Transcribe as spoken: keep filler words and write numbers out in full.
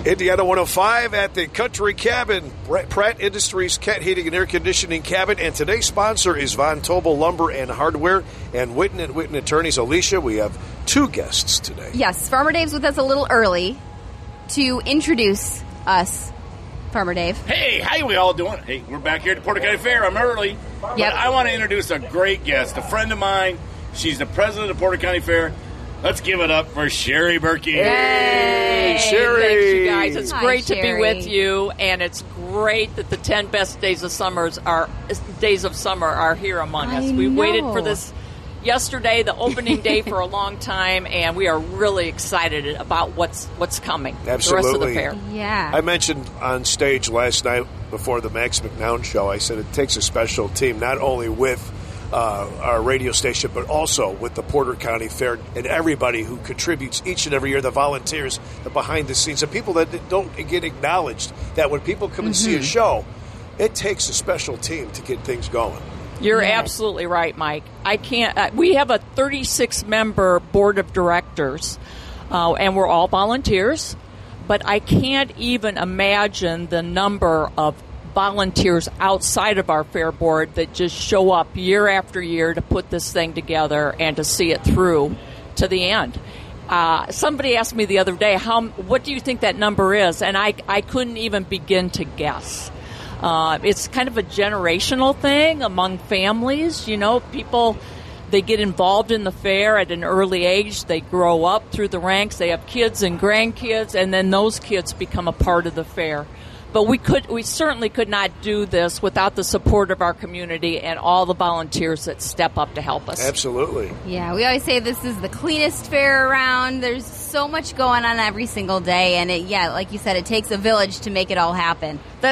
Indiana one oh five at the Country Cabin, Pratt Industries Cat Heating and Air Conditioning Cabin. And today's sponsor is Von Tobel Lumber and Hardware and Witten and Witten Attorneys. Alicia, we have two guests today. Yes, Farmer Dave's with us a little early to introduce us. Farmer Dave. Hey, how we all doing? Hey, we're back here at the Porter County Fair. I'm early. Yep. But I want to introduce a great guest, a friend of mine. She's the president of the Porter County Fair. Let's give it up for Sherry Berkey. Hey, Sherry. Thanks, you guys. It's Hi, great Sherry. to be with you, and it's great that the ten best days of summers are days of summer are here among us. I We know. waited for this yesterday, the opening day, for a long time, and we are really excited about what's what's coming. Absolutely. The rest of the fair. Yeah. I mentioned on stage last night before the Max McNown show, I said it takes a special team, not only with uh, our radio station, but also with the Porter County Fair and everybody who contributes each and every year, the volunteers, the behind the scenes, the people that don't get acknowledged, that when people come and see a show, it takes a special team to get things going. You're Yes. absolutely right, Mike. I can't. Uh, we have a thirty-six member board of directors, uh, and we're all volunteers. But I can't even imagine the number of volunteers outside of our fair board that just show up year after year to put this thing together and to see it through to the end. Uh, somebody asked me the other day, "How? What do you think that number is?" And I, I couldn't even begin to guess. Uh, it's kind of a generational thing among families. You know, people, they get involved in the fair at an early age. They grow up through the ranks. They have kids and grandkids, and then those kids become a part of the fair. But we could, we certainly could not do this without the support of our community and all the volunteers that step up to help us. Absolutely. Yeah, we always say this is the cleanest fair around. There's so much going on every single day, and it, yeah, like you said, it takes a village to make it all happen. That